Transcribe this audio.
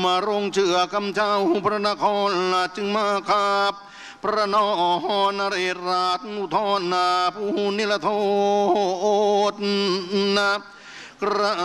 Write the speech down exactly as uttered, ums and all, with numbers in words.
มารงเชื่อกำเจ้าพระนครจึงมาขับพระนอนเรราชนุทนาผู้นิรโทษนะ